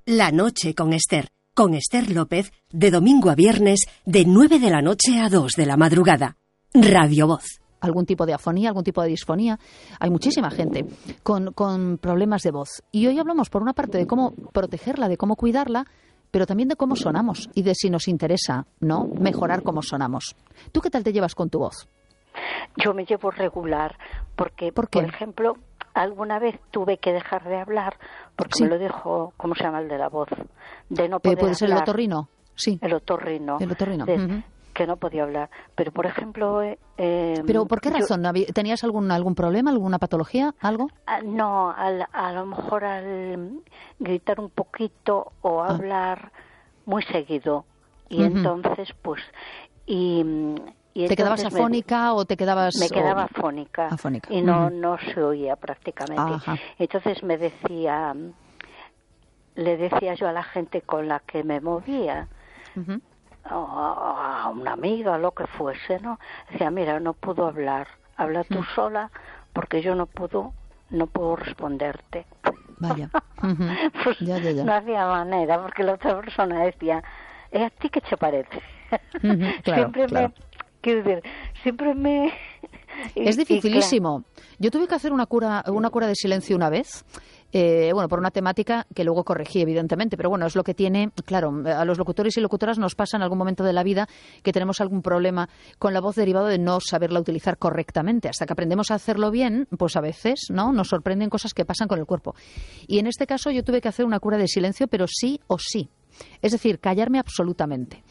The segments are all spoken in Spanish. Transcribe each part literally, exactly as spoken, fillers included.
La noche con Esther, con Esther López, de domingo a viernes, de nueve de la noche a dos de la madrugada. Radio Voz. Algún tipo de afonía, algún tipo de disfonía. Hay muchísima gente con, con problemas de voz. Y hoy hablamos, por una parte, de cómo protegerla, de cómo cuidarla, pero también de cómo sonamos y de si nos interesa, ¿no?, mejorar cómo sonamos. ¿Tú qué tal te llevas con tu voz? Yo me llevo regular, porque, ¿Por qué? por ejemplo, alguna vez tuve que dejar de hablar porque Sí. me lo dijo, ¿cómo se llama el de la voz? De no poder Eh, ¿Puede ser el hablar. otorrino? Sí. El otorrino. El otorrino. De- Ujú. Que no podía hablar. Pero, por ejemplo... Eh, eh, ¿Pero por qué yo- razón? ¿Habí- ¿Tenías algún algún problema, alguna patología, algo? Ah, no, al, a lo mejor al gritar un poquito o Ah. hablar muy seguido. Y Ujú. entonces, pues... Y, y ¿Te quedabas entonces me- afónica o te quedabas...? Me quedaba o- afónica, afónica. y no Ujú. no se oía prácticamente. Ajá. Entonces me decía, le decía yo a la gente con la que me movía, Ujú. o a una amiga, lo que fuese, ¿no? Decía, mira, no puedo hablar, habla tú sola, porque yo no puedo, no puedo responderte. Vaya. Ujú. Pues Ya, ya, ya. no había manera, porque la otra persona decía, ¿eh, a ti qué te parece? Ujú, claro, siempre claro. me, quiero decir, siempre me... y- Es y dificilísimo. Yo tuve que hacer una cura, una cura de silencio una vez, eh, bueno, por una temática que luego corregí, evidentemente, pero bueno, es lo que tiene, claro, a los locutores y locutoras nos pasa en algún momento de la vida que tenemos algún problema con la voz derivado de no saberla utilizar correctamente. Hasta que aprendemos a hacerlo bien, pues a veces, ¿no?, nos sorprenden cosas que pasan con el cuerpo. Y en este caso yo tuve que hacer una cura de silencio, pero sí o sí. Es decir, callarme absolutamente.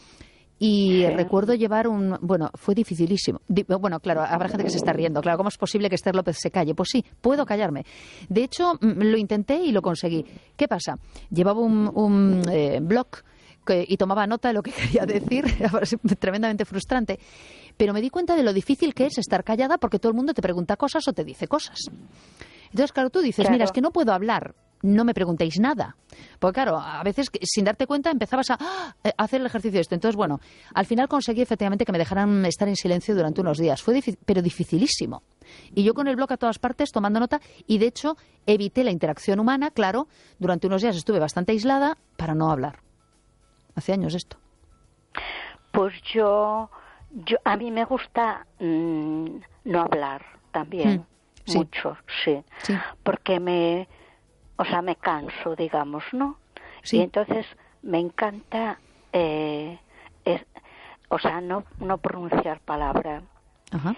Y Sí. recuerdo llevar un... Bueno, fue dificilísimo. Di- Bueno, claro, habrá gente que se está riendo. Claro, ¿cómo es posible que Esther López se calle? Pues sí, puedo callarme. De hecho, mm, lo intenté y lo conseguí. ¿Qué pasa? Llevaba un, un eh, blog que- y tomaba nota de lo que quería decir. Era tremendamente frustrante. Pero me di cuenta de lo difícil que es estar callada porque todo el mundo te pregunta cosas o te dice cosas. Entonces, claro, tú dices, Claro. mira, es que no puedo hablar, no me preguntéis nada. Porque, claro, a veces, que- sin darte cuenta, empezabas a, ¡ah!, a hacer el ejercicio este. Entonces, bueno, al final conseguí efectivamente que me dejaran estar en silencio durante unos días. Fue difícil, pero dificilísimo. Y yo con el blog a todas partes, tomando nota, y de hecho, evité la interacción humana, claro, durante unos días estuve bastante aislada para no hablar. Hace años esto. Pues yo, yo a mí me gusta mm, no hablar también, Mm, sí. mucho, sí, Sí. porque me, o sea, me canso, digamos, ¿no? Sí. Y entonces me encanta, eh, es- o sea, no, no pronunciar palabra. Ajá.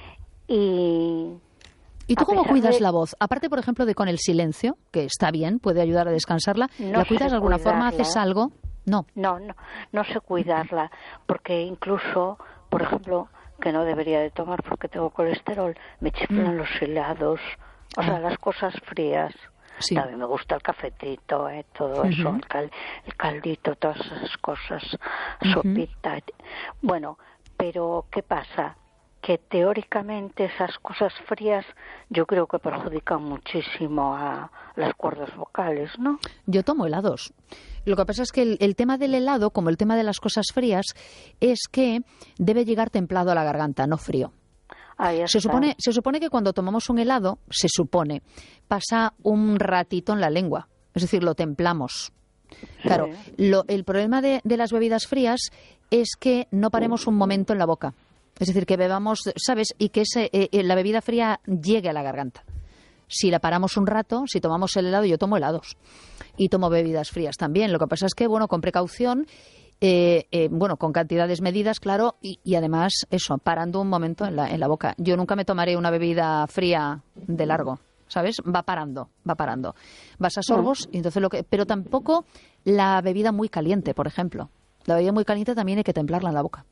Y ¿Y tú a cómo pesar cuidas de- la voz? Aparte, por ejemplo, de con el silencio, que está bien, puede ayudar a descansarla, No ¿la cuidas sé de alguna forma? cuidarla. ¿Haces algo? No. No, no, no sé cuidarla, porque incluso, por ejemplo, que no debería de tomar porque tengo colesterol, me chiflan Mm. los helados, o sea, Ah. las cosas frías. Sí. También me gusta el cafetito, eh, todo eso, Ujú. el, cal- el caldito, todas esas cosas, Ujú. sopita. Bueno, pero ¿qué pasa? Que teóricamente esas cosas frías yo creo que perjudican muchísimo a las cuerdas vocales, ¿no? Yo tomo helados. Lo que pasa es que el, el tema del helado, como el tema de las cosas frías, es que debe llegar templado a la garganta, no frío. Ahí Se está. supone, se supone que cuando tomamos un helado, se supone, pasa un ratito en la lengua. Es decir, lo templamos. Claro, Sí. lo- el problema de, de las bebidas frías es que no paremos un momento en la boca. Es decir, que bebamos, ¿sabes? Y que ese, eh, eh, la bebida fría llegue a la garganta. Si la paramos un rato, si tomamos el helado, yo tomo helados y tomo bebidas frías también. Lo que pasa es que, bueno, con precaución, eh, eh, bueno, con cantidades medidas, claro, y, y además, eso, parando un momento en la, en la boca. Yo nunca me tomaré una bebida fría de largo, ¿sabes? Va parando, va parando. Vas a sorbos, y entonces lo que, pero tampoco la bebida muy caliente, por ejemplo. La bebida muy caliente también hay que templarla en la boca.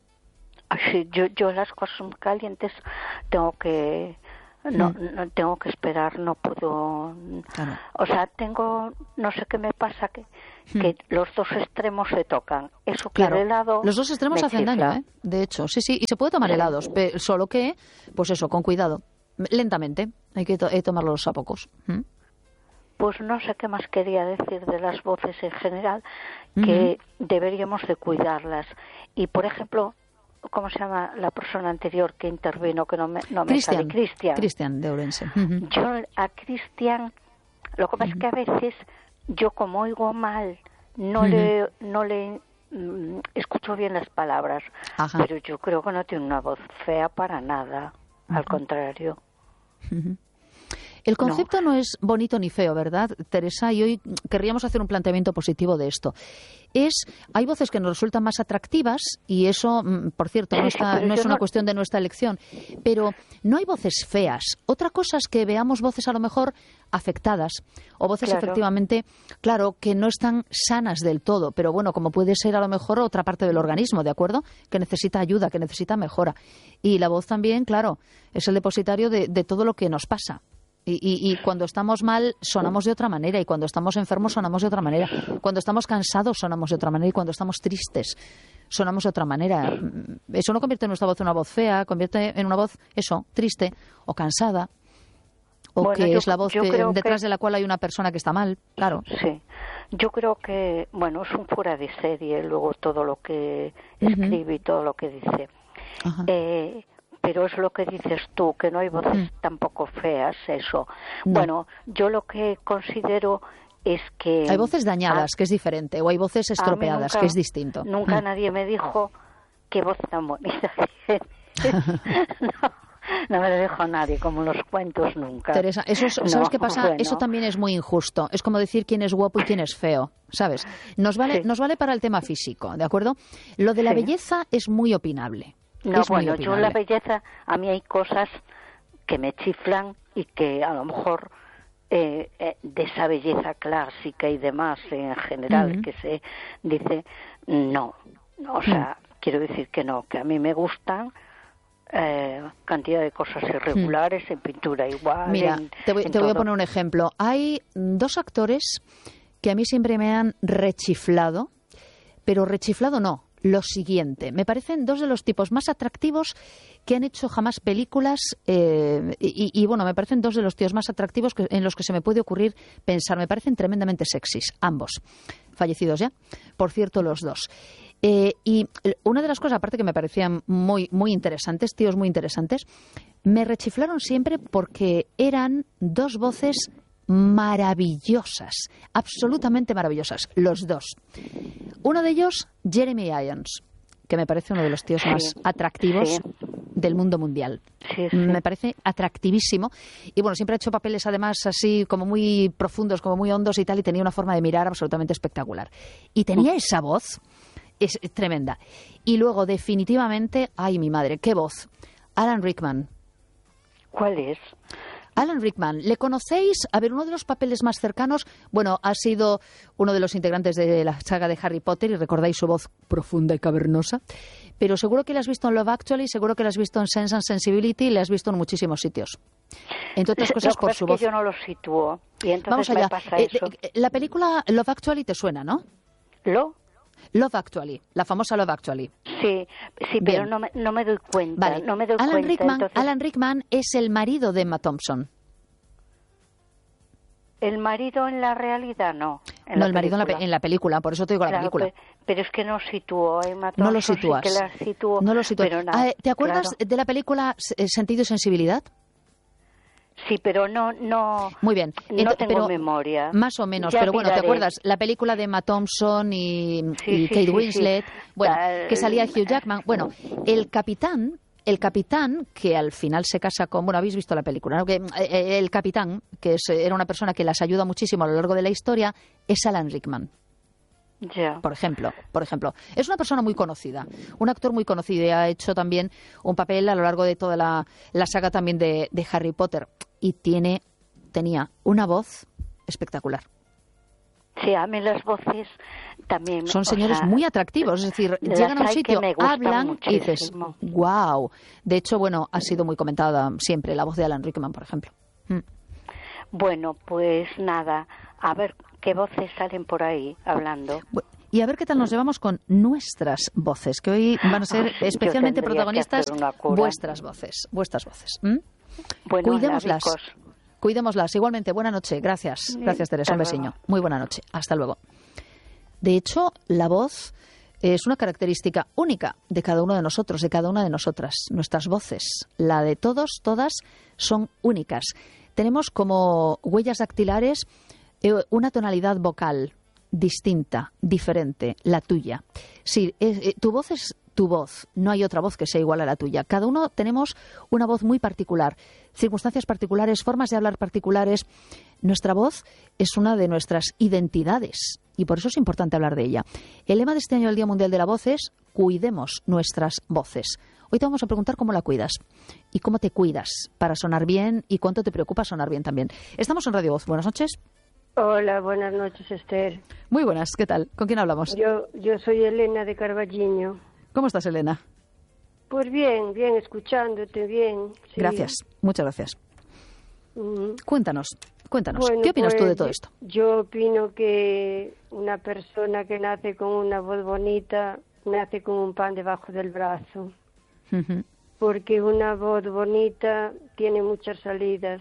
Sí, yo, yo las cosas muy calientes tengo que no, Mm. no tengo que esperar, no puedo, Claro. o sea, tengo, no sé qué me pasa, que, que los dos extremos se tocan, eso que Claro, el helado los dos extremos me hacen chifla. daño, ¿eh? De hecho, sí, sí, y se puede tomar helados, pe- solo que, pues eso, con cuidado, lentamente, hay que to- eh, tomarlos a pocos. ¿Mm? Pues no sé qué más quería decir de las voces en general, que deberíamos de cuidarlas. Y, por ejemplo, ¿cómo se llama la persona anterior que intervino? Que no me, no me sale. Cristian, Cristian. Cristian de Ourense. Ujú. Yo a Cristian, lo que pasa es que a veces yo como oigo mal no uh-huh. le no le mm, escucho bien las palabras, Ajá. pero yo creo que no tiene una voz fea para nada, uh-huh. al contrario. Uh-huh. El concepto no. no es bonito ni feo, ¿verdad, Teresa? Y hoy querríamos hacer un planteamiento positivo de esto. Es, hay voces que nos resultan más atractivas y eso, por cierto, no, está, no es una cuestión de nuestra elección, pero no hay voces feas. Otra cosa es que veamos voces a lo mejor afectadas o voces claro. efectivamente, claro, que no están sanas del todo, pero bueno, como puede ser a lo mejor otra parte del organismo, ¿de acuerdo? Que necesita ayuda, que necesita mejora. Y la voz también, claro, es el depositario de, de todo lo que nos pasa. Y, y, y cuando estamos mal sonamos de otra manera, y cuando estamos enfermos sonamos de otra manera, cuando estamos cansados sonamos de otra manera, y cuando estamos tristes sonamos de otra manera. Eso no convierte nuestra voz en una voz fea, convierte en una voz, eso, triste o cansada, o bueno, que yo, es la voz que, detrás que... de la cual hay una persona que está mal, claro. Sí, yo creo que, bueno, es un fuera de serie luego todo lo que escribe uh-huh. y todo lo que dice. Ajá. Eh, pero es lo que dices tú, que no hay voces mm. tampoco feas, eso. No. Bueno, yo lo que considero es que... Hay voces dañadas, a, que es diferente, o hay voces estropeadas, nunca, que es distinto. Nunca mm. nadie me dijo qué voz tan bonita no, no me lo dijo nadie, como los cuentos nunca. Teresa, eso es, ¿sabes no, qué pasa? Bueno. Eso también es muy injusto. Es como decir quién es guapo y quién es feo, ¿sabes? Nos vale, sí. nos vale para el tema físico, ¿de acuerdo? Lo de la sí. belleza es muy opinable. No, es bueno, yo la belleza, a mí hay cosas que me chiflan y que a lo mejor eh, eh, de esa belleza clásica y demás en general uh-huh. que se dice, no, no o sea, uh-huh. quiero decir que no, que a mí me gustan eh, cantidad de cosas irregulares uh-huh. en pintura igual. Mira, en, te, voy, en te voy a poner un ejemplo. Hay dos actores que a mí siempre me han rechiflado, pero rechiflado no. Lo siguiente, me parecen dos de los tipos más atractivos que han hecho jamás películas eh, y, y, bueno, me parecen dos de los tíos más atractivos que, en los que se me puede ocurrir pensar. Me parecen tremendamente sexys, ambos, fallecidos ya, por cierto, los dos. Eh, y una de las cosas, aparte que me parecían muy, muy interesantes, tíos muy interesantes, me rechiflaron siempre porque eran dos voces maravillosas, absolutamente maravillosas, los dos. Uno de ellos, Jeremy Irons, que me parece uno de los tíos sí, más atractivos sí. del mundo mundial. Sí, sí. Me parece atractivísimo. Y bueno, siempre ha hecho papeles además así como muy profundos, como muy hondos y tal, y tenía una forma de mirar absolutamente espectacular. Y tenía esa voz, es tremenda. Y luego, definitivamente, ay, mi madre, qué voz. Alan Rickman. ¿Cuál es? Alan Rickman, ¿le conocéis? A ver, uno de los papeles más cercanos, bueno, ha sido uno de los integrantes de la saga de Harry Potter y recordáis su voz profunda y cavernosa, pero seguro que la has visto en Love Actually, seguro que la has visto en Sense and Sensibility y la has visto en muchísimos sitios. Entre otras cosas, por su voz. Yo no lo sitúo y entonces Vamos allá. me pasa Eh, eso. eh, la película Love Actually te suena, ¿no? ¿Lo? Love Actually, la famosa Love Actually. Sí, sí, pero no me, no me doy cuenta. Vale. No me doy Alan, cuenta, Rickman, entonces... Alan Rickman es el marido de Emma Thompson. El marido en la realidad no. En no, la el marido en la, en la película, por eso te digo claro, la película. Pero, pero es que no sitúo a Emma Thompson. No lo sitúas. Sí que la sitúo, no lo sitúas. Pero nada, ah, ¿Te acuerdas claro. de la película Sentido y Sensibilidad? Sí, pero no, no, Muy bien. no Entonces, tengo pero, memoria. Más o menos, ya pero bueno, miraré. ¿te acuerdas? La película de Emma Thompson y, sí, y sí, Kate sí, Winslet, sí. bueno, La, que salía Hugh Jackman. Bueno, el capitán, el capitán que al final se casa con, bueno, habéis visto la película, ¿no? Que eh, el capitán, que es, era una persona que las ayuda muchísimo a lo largo de la historia, es Alan Rickman. Ya. Por ejemplo, por ejemplo, es una persona muy conocida, un actor muy conocido y ha hecho también un papel a lo largo de toda la, la saga también de, de Harry Potter y tiene, tenía una voz espectacular. Sí, a mí las voces también... Son señores sea, muy atractivos, es decir, llegan a un sitio, hablan muchísimo. Y dices, wow. De hecho, bueno, ha sido muy comentada siempre la voz de Alan Rickman, por ejemplo. Mm. Bueno, pues nada, a ver qué voces salen por ahí hablando. Y a ver qué tal nos llevamos con nuestras voces, que hoy van a ser oh, especialmente protagonistas vuestras voces, vuestras voces. ¿Mm? Bueno, cuidémoslas, cuidémoslas. Igualmente, buena noche, gracias, gracias Teresa, un besiño. Muy buena noche, hasta luego. De hecho, la voz es una característica única de cada uno de nosotros, de cada una de nosotras. Nuestras voces, la de todos, todas, son únicas. Tenemos como huellas dactilares una tonalidad vocal distinta, diferente, la tuya. Sí, es, eh, tu voz es tu voz, no hay otra voz que sea igual a la tuya. Cada uno tenemos una voz muy particular, circunstancias particulares, formas de hablar particulares. Nuestra voz es una de nuestras identidades y por eso es importante hablar de ella. El lema de este año del Día Mundial de la Voz es cuidemos nuestras voces. Hoy te vamos a preguntar cómo la cuidas y cómo te cuidas para sonar bien y cuánto te preocupa sonar bien también. Estamos en Radio Voz. Buenas noches. Hola, buenas noches, Esther. Muy buenas, ¿qué tal? ¿Con quién hablamos? Yo, yo soy Elena de Carballiño. ¿Cómo estás, Elena? Pues bien, bien, escuchándote, bien. Sí. Gracias, muchas gracias. Mm. Cuéntanos, cuéntanos, bueno, ¿qué opinas pues, tú de todo esto? Yo opino que una persona que nace con una voz bonita, nace con un pan debajo del brazo. Uh-huh. Porque una voz bonita tiene muchas salidas.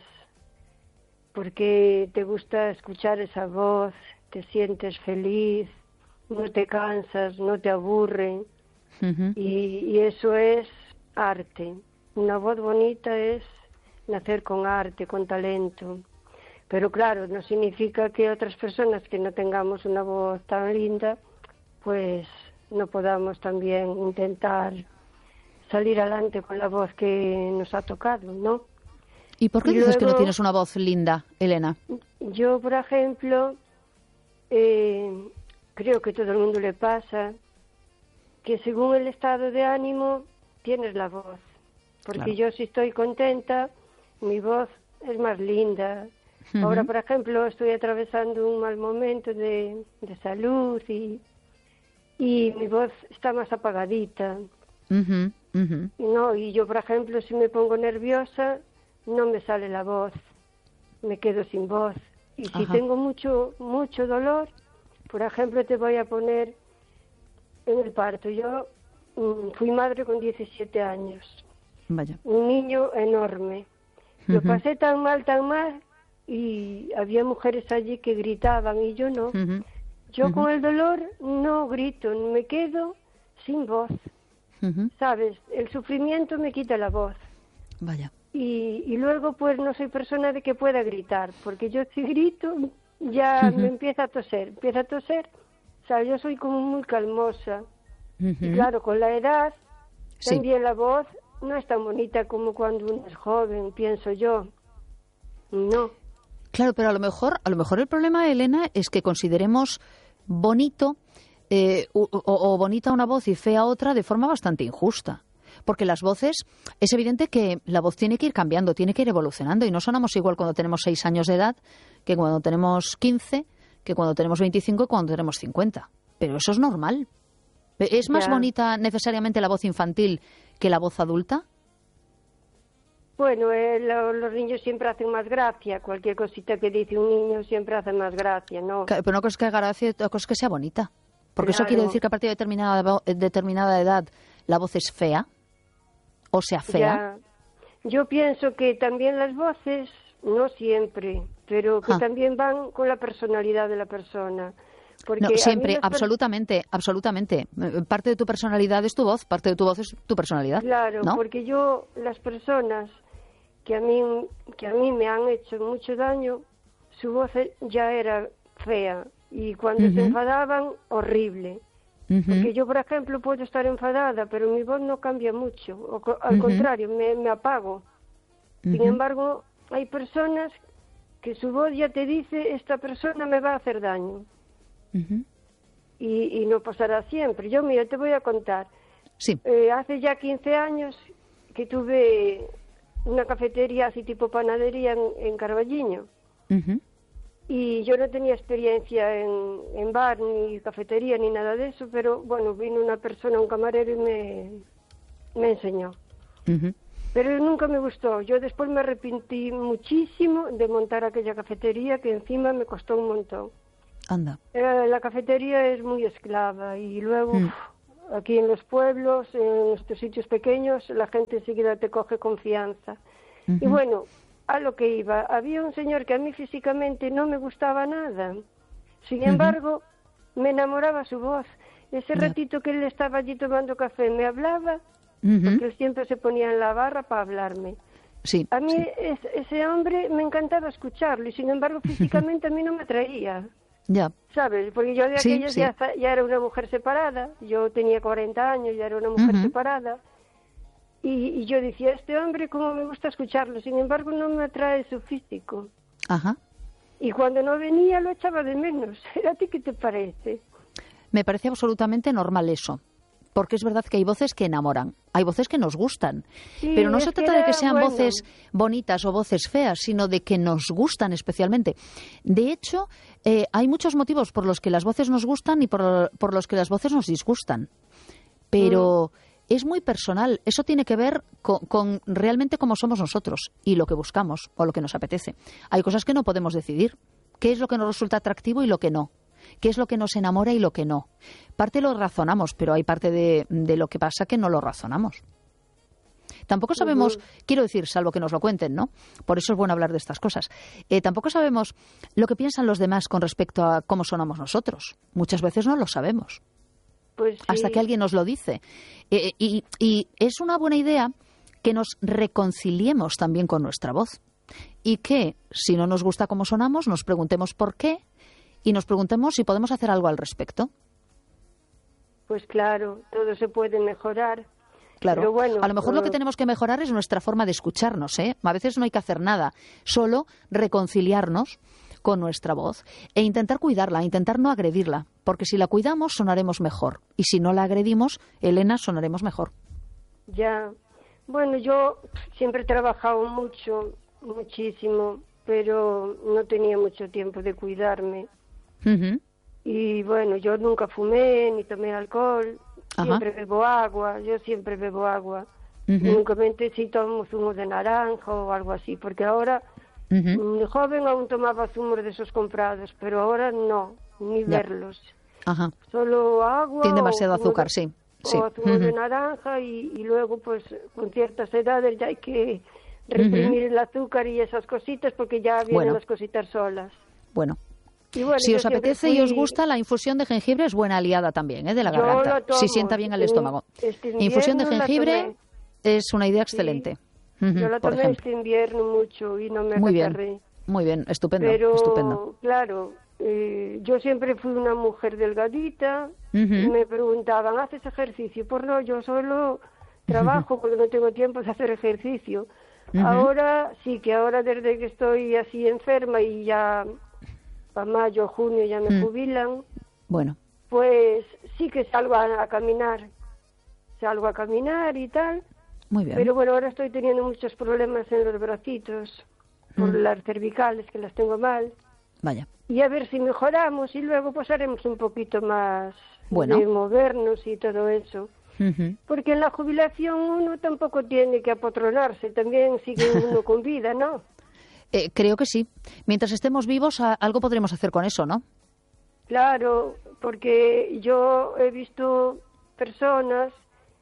Porque te gusta escuchar esa voz, te sientes feliz, no te cansas, no te aburre. Uh-huh. y, y eso es arte. Una voz bonita es nacer con arte, con talento. Pero claro, no significa que otras personas que no tengamos una voz tan linda, pues no podamos también intentar salir adelante con la voz que nos ha tocado, ¿no? ¿Y por qué y dices luego, que no tienes una voz linda, Elena? Yo, por ejemplo, eh, creo que a todo el mundo le pasa que según el estado de ánimo tienes la voz. Porque claro. Yo si estoy contenta, mi voz es más linda. Uh-huh. Ahora, por ejemplo, estoy atravesando un mal momento de, de salud y, y mi voz está más apagadita. Uh-huh. Uh-huh. No, y yo, por ejemplo, si me pongo nerviosa, no me sale la voz, me quedo sin voz. Y si Ajá. tengo mucho mucho dolor, por ejemplo, te voy a poner en el parto. Yo mm, fui madre con diecisiete años. Vaya. Un niño enorme. Uh-huh. Lo pasé tan mal, tan mal, y había mujeres allí que gritaban y yo no. Uh-huh. Yo uh-huh. con el dolor no grito, me quedo sin voz. Uh-huh. ¿Sabes? El sufrimiento me quita la voz. Vaya. Y, y luego pues no soy persona de que pueda gritar, porque yo si grito ya uh-huh. me empieza a toser, empieza a toser. O sea, yo soy como muy calmosa. Uh-huh. Y claro, con la edad sí. también la voz no es tan bonita como cuando uno es joven, pienso yo. No. Claro, pero a lo mejor, a lo mejor el problema, Elena, es que consideremos bonito eh, o, o, o bonita una voz y fea otra de forma bastante injusta. Porque las voces, es evidente que la voz tiene que ir cambiando, tiene que ir evolucionando y no sonamos igual cuando tenemos seis años de edad que cuando tenemos quince, que cuando tenemos veinticinco y cuando tenemos cincuenta. Pero eso es normal. ¿Es más ya. bonita necesariamente la voz infantil que la voz adulta? Bueno, eh, lo, los niños siempre hacen más gracia. Cualquier cosita que dice un niño siempre hace más gracia, ¿no? Pero una cosa es que haga gracia y otra cosa es que sea bonita. Porque claro. eso quiere decir que a partir de determinada, determinada edad la voz es fea. O sea, fea. Ya. Yo pienso que también las voces, no siempre, pero que ah. también van con la personalidad de la persona. Porque no, siempre, per... absolutamente, absolutamente. Parte de tu personalidad es tu voz, parte de tu voz es tu personalidad. Claro, ¿no? Porque yo, las personas que a mí que a mí me han hecho mucho daño, su voz ya era fea y cuando uh-huh. se enfadaban, horrible. Uh-huh. Porque yo, por ejemplo, puedo estar enfadada, pero mi voz no cambia mucho. O, al uh-huh. contrario, me, me apago. Uh-huh. Sin embargo, hay personas que su voz ya te dice, esta persona me va a hacer daño. Uh-huh. Y, y no pasará siempre. Yo, mira, te voy a contar. Sí. Eh, hace ya quince años que tuve una cafetería así tipo panadería en, en Carballiño. Uh-huh. Y yo no tenía experiencia en, en bar, ni cafetería, ni nada de eso, pero bueno, vino una persona, un camarero, y me, me enseñó. Uh-huh. Pero nunca me gustó. Yo después me arrepentí muchísimo de montar aquella cafetería, que encima me costó un montón. Anda. Eh, la cafetería es muy esclava, y luego uh-huh. uf, aquí en los pueblos, en estos sitios pequeños, la gente enseguida te coge confianza. Uh-huh. Y bueno, a lo que iba, había un señor que a mí físicamente no me gustaba nada. Sin embargo, uh-huh. me enamoraba su voz. Ese yeah. ratito que él estaba allí tomando café, me hablaba, uh-huh. porque él siempre se ponía en la barra para hablarme. Sí, a mí sí. es, ese hombre me encantaba escucharlo y sin embargo físicamente a mí no me atraía. Ya. ¿Sabes? Porque yo de Sí, aquellos sí. ya, ya era una mujer separada, yo tenía cuarenta años, ya era una mujer Uh-huh. separada, y, y yo decía, este hombre, cómo me gusta escucharlo, sin embargo no me atrae su físico. Ajá. Y cuando no venía lo echaba de menos. ¿A ti qué te parece? Me parece absolutamente normal eso. Porque es verdad que hay voces que enamoran, hay voces que nos gustan. Sí, Pero no es se que trata de era que sean bueno. voces bonitas o voces feas, sino de que nos gustan especialmente. De hecho, eh, hay muchos motivos por los que las voces nos gustan y por, por los que las voces nos disgustan. Pero mm. es muy personal. Eso tiene que ver con, con realmente cómo somos nosotros y lo que buscamos o lo que nos apetece. Hay cosas que no podemos decidir. ¿Qué es lo que nos resulta atractivo y lo que no? ¿Qué es lo que nos enamora y lo que no? Parte lo razonamos, pero hay parte de, de lo que pasa que no lo razonamos. Tampoco sabemos, uh-huh. quiero decir, salvo que nos lo cuenten, ¿no? Por eso es bueno hablar de estas cosas. Eh, tampoco sabemos lo que piensan los demás con respecto a cómo sonamos nosotros. Muchas veces no lo sabemos. Pues sí. Hasta que alguien nos lo dice. Eh, y, y es una buena idea que nos reconciliemos también con nuestra voz. Y que, si no nos gusta cómo sonamos, nos preguntemos por qué y nos preguntemos si podemos hacer algo al respecto. Pues claro, todo se puede mejorar. Claro, pero bueno, a lo mejor uh... lo que tenemos que mejorar es nuestra forma de escucharnos, ¿eh? A veces no hay que hacer nada, solo reconciliarnos con nuestra voz e intentar cuidarla, intentar no agredirla, porque si la cuidamos sonaremos mejor y si no la agredimos, Elena, sonaremos mejor. Ya, bueno, yo siempre he trabajado mucho, muchísimo, pero no tenía mucho tiempo de cuidarme. Uh-huh. Y bueno, yo nunca fumé ni tomé alcohol, Ajá. siempre bebo agua, yo siempre bebo agua. Uh-huh. Únicamente si tomo zumo de naranja o algo así, porque ahora, uh-huh. de joven aún tomaba zumos de esos comprados, pero ahora no, ni ya. verlos. Ajá. Solo agua. Tiene demasiado azúcar, de, sí. sí. O zumo uh-huh. de naranja y, y luego pues con ciertas edades ya hay que reprimir uh-huh. el azúcar y esas cositas porque ya vienen bueno. las cositas solas. Bueno. Y bueno, si os apetece fui... y os gusta, la infusión de jengibre es buena aliada también, ¿eh? De la garganta. Tomo, si sienta bien al estómago. Este infusión de jengibre es una idea excelente. Sí. Uh-huh, yo la por tomé ejemplo. este invierno mucho y no me Muy acatarré. bien, muy bien, estupendo. Pero, estupendo. claro, eh, yo siempre fui una mujer delgadita. Uh-huh. Me preguntaban, ¿haces ejercicio? Pues no, yo solo trabajo uh-huh. porque no tengo tiempo de hacer ejercicio. Uh-huh. Ahora, sí que ahora desde que estoy así enferma y ya... para mayo, junio ya me mm. jubilan, bueno, pues sí que salgo a, a caminar, salgo a caminar y tal. Muy bien. Pero bueno, ahora estoy teniendo muchos problemas en los bracitos, por mm. las cervicales, que las tengo mal. Vaya. Y a ver si mejoramos y luego pues haremos un poquito más bueno. de movernos y todo eso. Uh-huh. Porque en la jubilación uno tampoco tiene que apotronarse, también sigue uno con vida, ¿no? Eh, creo que sí. Mientras estemos vivos, a, algo podremos hacer con eso, ¿no? Claro, porque yo he visto personas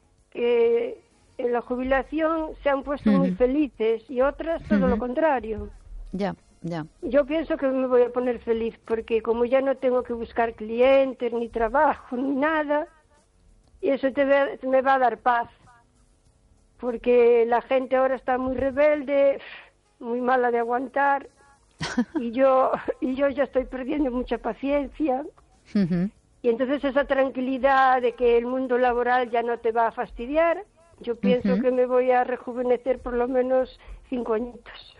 que en la jubilación se han puesto uh-huh. muy felices y otras todo uh-huh. lo contrario. Ya, ya. Yo pienso que me voy a poner feliz porque como ya no tengo que buscar clientes, ni trabajo, ni nada, y eso te ve, me va a dar paz. Porque la gente ahora está muy rebelde, muy mala de aguantar y yo y yo ya estoy perdiendo mucha paciencia uh-huh. y entonces esa tranquilidad de que el mundo laboral ya no te va a fastidiar, yo pienso uh-huh. que me voy a rejuvenecer por lo menos cinco añitos.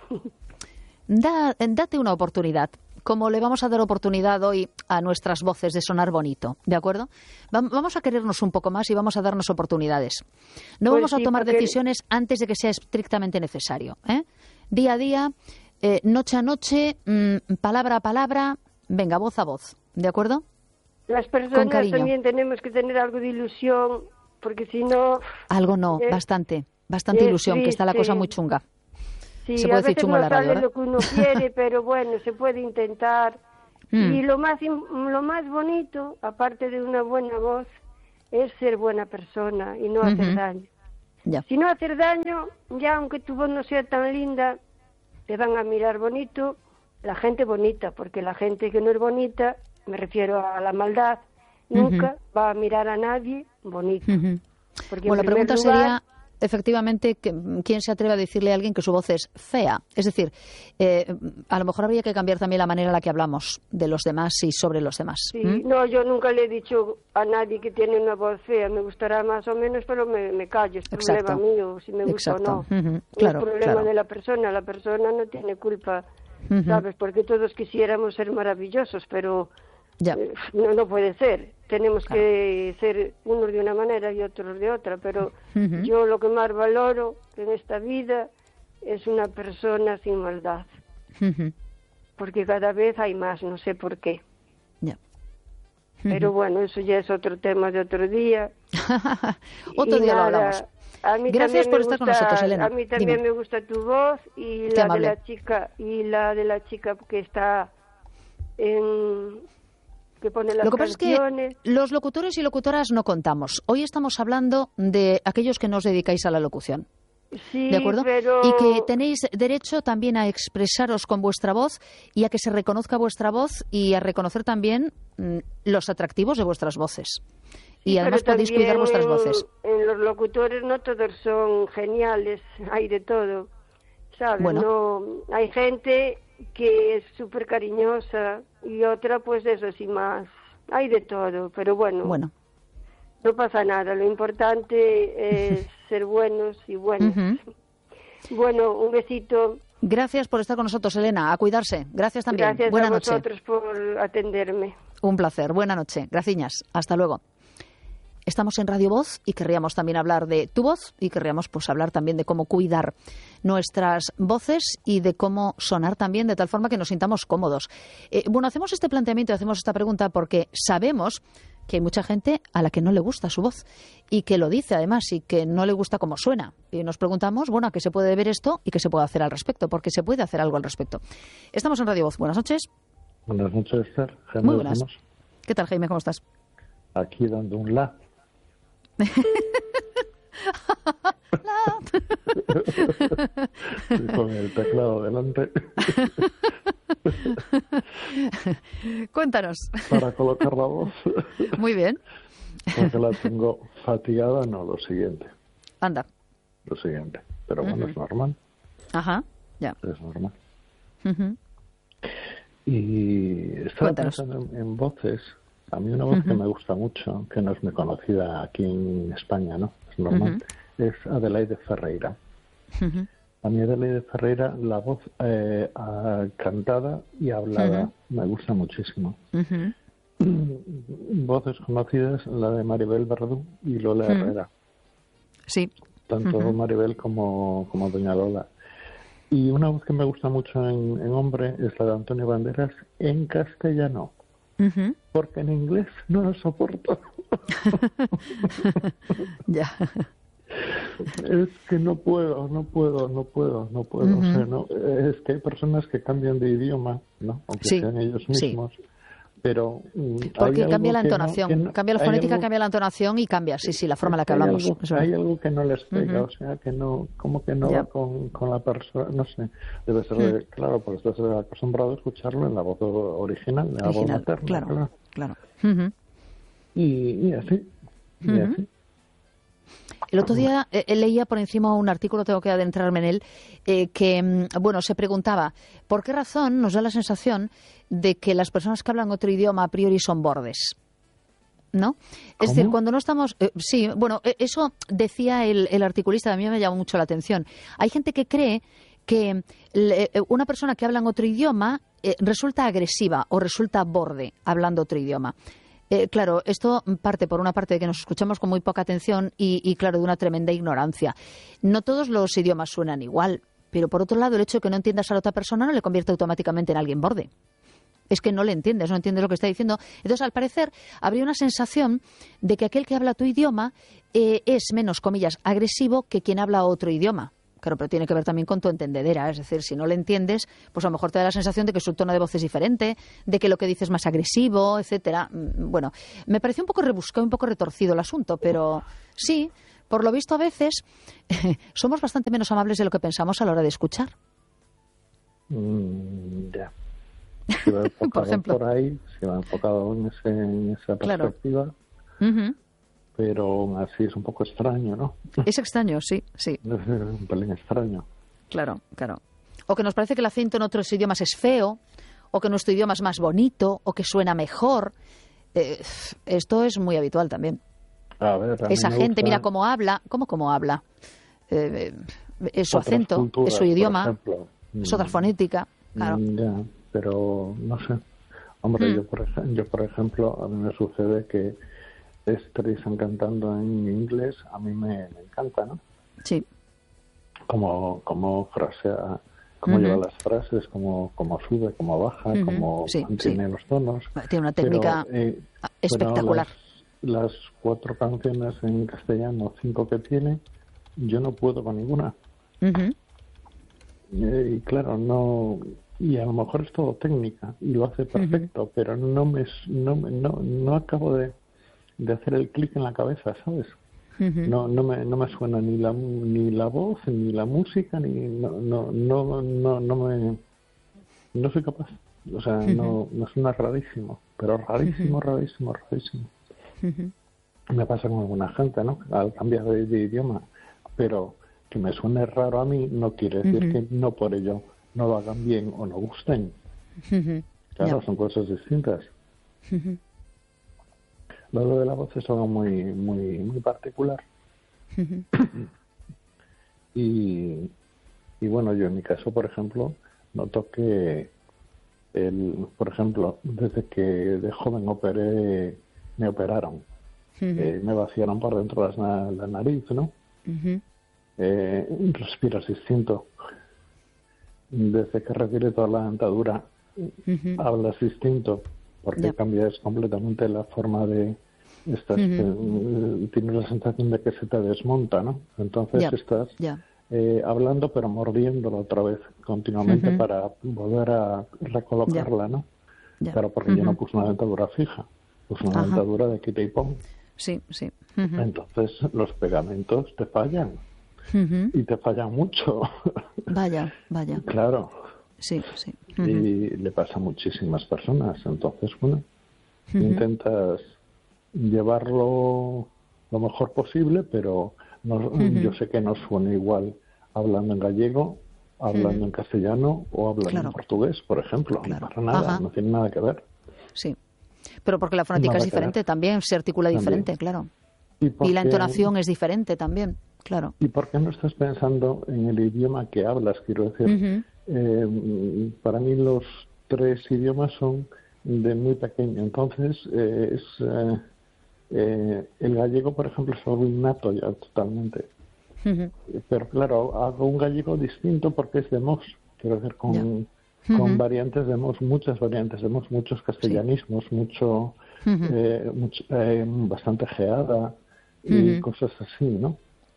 Da, date una oportunidad, como le vamos a dar oportunidad hoy a nuestras voces de sonar bonito, ¿de acuerdo? Vamos a querernos un poco más y vamos a darnos oportunidades. No pues vamos sí, a tomar porque... decisiones antes de que sea estrictamente necesario, ¿eh? Día a día, eh, noche a noche, mmm, palabra a palabra, venga, voz a voz, ¿de acuerdo? Las personas también tenemos que tener algo de ilusión, porque si no... Algo no, eh, bastante, bastante ilusión, triste. Que está la cosa muy chunga. Sí, se puede a decir veces chungo no en la radio, sale lo que uno quiere, pero bueno, se puede intentar. Mm. Y lo más, lo más bonito, aparte de una buena voz, es ser buena persona y no uh-huh. hacer daño. Ya. Si no hacer daño, ya aunque tu voz no sea tan linda, te van a mirar bonito, la gente bonita, porque la gente que no es bonita, me refiero a la maldad, nunca uh-huh. va a mirar a nadie bonito. Uh-huh. Porque bueno, la pregunta lugar, sería, efectivamente, que, ¿quién se atreve a decirle a alguien que su voz es fea? Es decir, eh, a lo mejor habría que cambiar también la manera en la que hablamos de los demás y sobre los demás. Sí, ¿Mm? no, yo nunca le he dicho a nadie que tiene una voz fea. Me gustará más o menos, pero me, me callo. Es Exacto. problema mío, si me gusta Exacto. o no. Uh-huh. Es Claro, problema claro. de la persona. La persona no tiene culpa, Uh-huh. ¿sabes? Porque todos quisiéramos ser maravillosos, pero Ya. eh, no, no puede ser. Tenemos Claro. que ser unos de una manera y otros de otra. Pero Uh-huh. yo lo que más valoro en esta vida es una persona sin maldad. Uh-huh. Porque cada vez hay más, no sé por qué. Ya. Pero bueno, eso ya es otro tema de otro día. Otro Y día lo nada, hablamos. a mí Gracias también por me estar con gusta- nosotros, Elena. A mí también Dime. me gusta tu voz y Qué la amable. de la chica y la de la chica que está en que pone las Lo que pasa es que canciones. los locutores y locutoras no contamos. Hoy estamos hablando de aquellos que no os dedicáis a la locución. Sí, ¿De acuerdo? pero Y que tenéis derecho también a expresaros con vuestra voz y a que se reconozca vuestra voz y a reconocer también mm, los atractivos de vuestras voces. Y sí, además pero podéis cuidar también vuestras en- voces. En los locutores no todos son geniales, hay de todo, ¿sabes? Bueno. No, hay gente que es súper cariñosa y otra pues eso sí más, hay de todo, pero bueno, Bueno. no pasa nada, lo importante es ser buenos y buenos. Ujú. Bueno, un besito, Gracias por estar con nosotros, Elena. A cuidarse. Gracias también. gracias Buena a noche. vosotros por atenderme. Un placer. Buena noche. Graciñas. Hasta luego. Estamos en Radio Voz y querríamos también hablar de tu voz y querríamos pues hablar también de cómo cuidar nuestras voces y de cómo sonar también de tal forma que nos sintamos cómodos. Eh, bueno, hacemos este planteamiento y hacemos esta pregunta porque sabemos que hay mucha gente a la que no le gusta su voz y que lo dice además y que no le gusta cómo suena. Y nos preguntamos, bueno, ¿a qué se puede ver esto y qué se puede hacer al respecto? Porque se puede hacer algo al respecto. Estamos en Radio Voz. Buenas noches. Buenas noches, Esther. Jaime Muy buenas. Ramos, ¿Qué tal, Jaime? ¿Cómo estás? aquí dando un la. Y con el teclado delante Cuéntanos. para colocar la voz, Muy bien. porque la tengo fatigada. No, lo siguiente, Anda. lo siguiente. Pero bueno, es normal, Ajá. Ya. es normal. Ujú. Y estaba Cuéntanos. pensando en, en voces. A mí una voz que me gusta mucho, que no es muy conocida aquí en España, ¿no? Es normal, es Adelaide Ferreira. Ujú. A mí Adelaide Ferreira, la voz eh, ah, cantada y hablada, Ujú. me gusta muchísimo. Ujú. Voces conocidas, la de Maribel Verdú y Lola Ujú. Herrera. Sí. Tanto Ujú. Maribel como, como Doña Lola. Y una voz que me gusta mucho en, en hombre es la de Antonio Banderas en castellano. Ujú. Porque en inglés no lo soporto. Ya. Es que no puedo, no puedo, no puedo, no puedo. Ujú. O sea, no, es que hay personas que cambian de idioma, ¿no? Aunque Sí, sean ellos sí. mismos. Pero mm, Porque hay cambia algo la que no- entonación. que no- Cambia la hay fonética, algo- cambia la entonación y cambia, sí, sí, la forma en la que hay hablamos. algo- Es verdad. hay algo que no les pega, Ujú. o sea, que no, como que no Ya. va con, con la persona, no sé. Debe ser, de- claro, porque estás acostumbrado a escucharlo en la voz original, en la voz Original, materna, claro, claro. claro. Ujú. Y, y así, y Ujú. así. El otro día eh, leía por encima un artículo, tengo que adentrarme en él, eh, que, mm, bueno, se preguntaba, ¿por qué razón nos da la sensación de que las personas que hablan otro idioma a priori son bordes? ¿No? Es ¿Cómo? decir, cuando no estamos... eh, sí, bueno, eh, eso decía el, el articulista, a mí me llamó mucho la atención. Hay gente que cree que le- eh, una persona que habla en otro idioma eh, resulta agresiva o resulta borde hablando otro idioma. Eh, claro, esto parte por una parte de que nos escuchamos con muy poca atención y, y, claro, de una tremenda ignorancia. No todos los idiomas suenan igual, pero por otro lado, el hecho de que no entiendas a la otra persona no le convierte automáticamente en alguien borde. Es que no le entiendes, no entiendes lo que está diciendo. Entonces, al parecer, habría una sensación de que aquel que habla tu idioma eh, es menos, comillas, agresivo que quien habla otro idioma. Claro, pero tiene que ver también con tu entendedera. Es decir, si no le entiendes, pues a lo mejor te da la sensación de que su tono de voz es diferente, de que lo que dices es más agresivo, etcétera. Mm, Bueno, me pareció un poco rebuscado, un poco retorcido el asunto, pero sí, por lo visto a veces somos bastante menos amables de lo que pensamos a la hora de escuchar. Mm, ya. Si va enfocado Por ejemplo. por ahí, si va enfocado en, ese, en esa Claro. perspectiva, Ujú. pero aún así es un poco extraño, ¿no? Es extraño, sí, sí. Es un pelín extraño. Claro, claro. O que nos parece que el acento en otros idiomas es feo, o que nuestro idioma es más bonito, o que suena mejor. Eh, esto es muy habitual también. A ver, a Esa mí me gente, gusta... mira cómo habla, ¿cómo cómo habla? Eh, es su Otras acento, culturas, es su idioma, por ejemplo. es otra fonética, claro. Mm, Ya, pero no sé. Hombre, Mm. yo, por ej- yo por ejemplo, a mí me sucede que Streisand cantando en inglés, a mí me, me encanta, ¿no? Sí. Como, como frasea, cómo Ujú. lleva las frases, cómo, cómo sube, cómo baja, Ujú. cómo Sí, mantiene sí. los tonos. Tiene una técnica Pero, eh, espectacular. bueno, las, las cuatro canciones en castellano, cinco que tiene, yo no puedo con ninguna. Ujú. Eh, y claro, no, y a lo mejor es todo técnica y lo hace perfecto, uh-huh. pero no me no, no, no acabo de, de hacer el clic en la cabeza, ¿sabes? Uh-huh. No no me no me suena ni la ni la voz ni la música ni no no no no, no me no soy capaz, o sea, uh-huh. no me suena rarísimo, pero rarísimo, uh-huh. rarísimo, rarísimo. Uh-huh. Me pasa con alguna gente, ¿no? Al cambiar de, de idioma, pero que me suene raro a mí no quiere decir uh-huh. que no por ello no lo hagan bien o no gusten. Uh-huh. Claro, yeah. son cosas distintas. Uh-huh. Lo de la voz es algo muy muy muy particular. Uh-huh. y, y bueno, yo en mi caso, por ejemplo, noto que, el, por ejemplo, desde que de joven operé, me operaron, uh-huh. eh, me vaciaron por dentro la, la nariz, ¿no? Uh-huh. Eh, respiras distinto. Desde que retiré toda la dentadura, uh-huh. hablas distinto, porque yeah. cambias completamente la forma de... Estás, uh-huh. eh, tienes la sensación de que se te desmonta, ¿no? Entonces yeah. estás yeah. Eh, hablando, pero mordiéndolo otra vez continuamente uh-huh. para volver a recolocarla, yeah. ¿no? Yeah. Claro, porque uh-huh. yo no puse una dentadura fija, puse una uh-huh. dentadura de quita y pon. Sí, sí. Uh-huh. Entonces los pegamentos te fallan. Uh-huh. Y te fallan mucho. Vaya, vaya. Claro. Sí, sí. Uh-huh. Y le pasa a muchísimas personas. Entonces, bueno, uh-huh. intentas llevarlo lo mejor posible, pero no, uh-huh. yo sé que no suena igual hablando en gallego, hablando uh-huh. en castellano o hablando claro. en portugués, por ejemplo. Claro. Para nada, uh-huh. no tiene nada que ver. Sí. Pero porque la fonética nada es diferente también, se articula diferente, también. Claro. ¿Y, y la entonación es diferente también. Claro. ¿Y por qué no estás pensando en el idioma que hablas? Quiero decir, uh-huh. eh, para mí los tres idiomas son de muy pequeño. Entonces, eh, es eh, eh, el gallego, por ejemplo, es algo innato ya totalmente. Uh-huh. Pero claro, hago un gallego distinto porque es de Mos. Quiero decir, con, yeah. con uh-huh. variantes de Mos, muchas variantes de Mos, muchos castellanismos, sí. mucho, uh-huh. eh, mucho eh, bastante geada y uh-huh. cosas así, ¿no?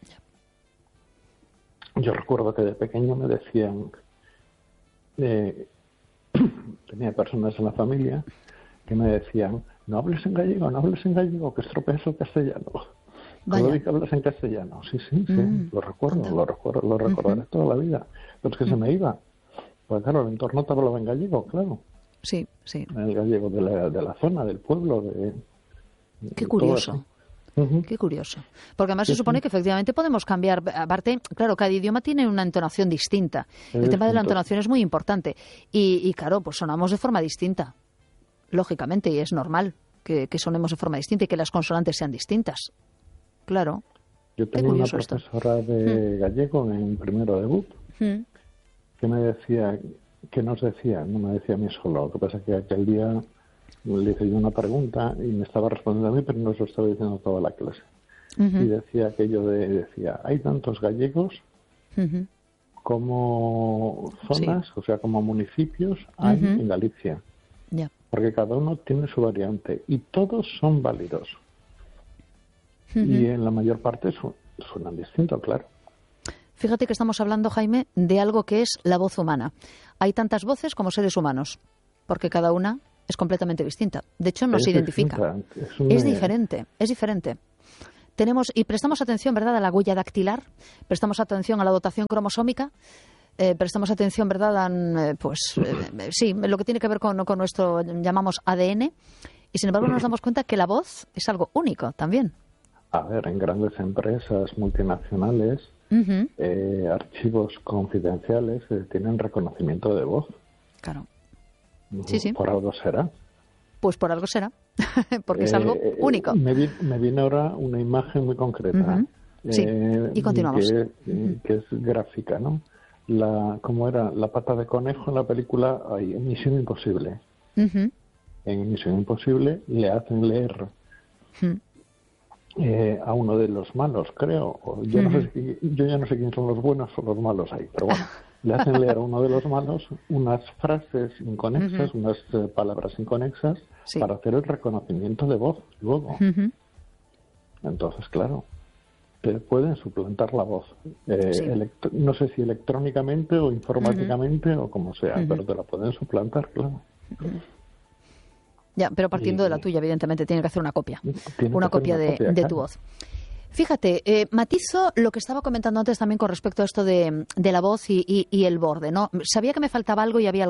Yo recuerdo que de pequeño me decían, eh, tenía personas en la familia que me decían, no hables en gallego, no hables en gallego, que estropeas el castellano. Solo di que hablas en castellano. Sí, sí, sí, mm, lo recuerdo, anda. lo recuerdo, lo recordaré uh-huh. toda la vida. Pero es que uh-huh. se me iba. Pues claro, el entorno te hablaba en gallego, claro. Sí, sí. El gallego de la, de la zona, del pueblo, de... Qué curioso. Uh-huh. Qué curioso. Porque además sí, se supone que efectivamente podemos cambiar. Aparte, claro, cada idioma tiene una entonación distinta. Es el distinto. Tema de la entonación es muy importante. Y, y claro, pues sonamos de forma distinta. Lógicamente, y es normal que, que sonemos de forma distinta y que las consonantes sean distintas. Claro. Yo tenía una profesora esto. de mm. gallego en primero de B U P mm. que me decía, que nos decía, no me decía a mí solo, lo que pasa es que aquel día le hice yo una pregunta y me estaba respondiendo a mí, pero no se lo estaba diciendo toda la clase. Uh-huh. Y decía aquello de, decía, hay tantos gallegos uh-huh. como zonas, sí. o sea, como municipios hay uh-huh. en Galicia. Yeah. Porque cada uno tiene su variante y todos son válidos. Uh-huh. Y en la mayor parte su, suenan distinto, claro. Fíjate que estamos hablando, Jaime, de algo que es la voz humana. Hay tantas voces como seres humanos, porque cada una es completamente distinta. De hecho, no es se identifica. Es, una... es diferente, es diferente. Tenemos, y prestamos atención, ¿verdad?, a la huella dactilar, prestamos atención a la dotación cromosómica, eh, prestamos atención, ¿verdad?, a, eh, pues, eh, sí, lo que tiene que ver con, con nuestro, llamamos A D N, y sin embargo nos damos cuenta que la voz es algo único también. A ver, en grandes empresas multinacionales, uh-huh. eh, archivos confidenciales eh, tienen reconocimiento de voz. Claro. Sí, sí. Por algo será. Pues por algo será, porque es algo eh, único. Me viene, me viene ahora una imagen muy concreta. Uh-huh. Sí, eh, y continuamos. Que, uh-huh. que es gráfica, ¿no? La, ¿Cómo era? La pata de conejo en la película ay, en Misión Imposible. Uh-huh. En Misión Imposible le hacen leer uh-huh. eh, a uno de los malos, creo. Yo, uh-huh. no sé si, yo ya no sé quién son los buenos o los malos ahí, pero bueno. Le hacen leer a uno de los malos unas frases inconexas, uh-huh. unas eh, palabras inconexas, sí. para hacer el reconocimiento de voz luego. Uh-huh. Entonces, claro, te pueden suplantar la voz. Eh, sí. electro- no sé si electrónicamente o informáticamente uh-huh. o como sea, uh-huh. pero te la pueden suplantar, claro. Uh-huh. Ya, pero partiendo y, de la tuya, evidentemente, tiene que hacer una copia. Una copia, una de, copia de claro. tu voz. Fíjate, eh, matizo lo que estaba comentando antes también con respecto a esto de, de la voz y, y, y el borde, ¿no? Sabía que me faltaba algo y había